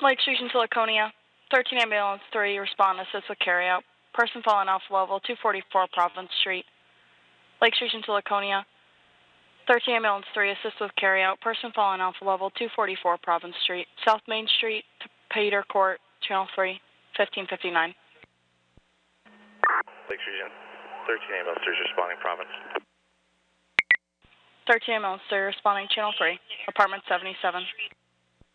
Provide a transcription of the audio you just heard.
Lake Street to Laconia. 13 ambulance 3, respond, assist with carryout. Person falling off level 244 Providence Street. Lake Street to Laconia. 13 ambulance 3, assist with carryout. Person falling off level 244 Providence Street. South Main Street to Peter Court, Channel 3, 1559. Lake Street, 13 ambulance 3 responding Providence. 13 ambulance 3, responding Channel 3, apartment 77.